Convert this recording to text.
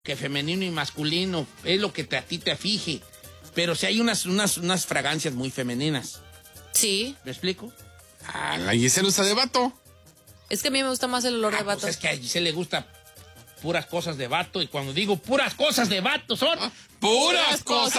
que femenino y masculino, es lo que a ti te fije. Pero sí hay unas fragancias muy femeninas. Sí. ¿Me explico? A la Giselle usa de vato. Es que a mí me gusta más el olor de vato. Pues es que a Giselle le gusta puras cosas de vato. Y cuando digo puras cosas de vato son... ¡Puras cosas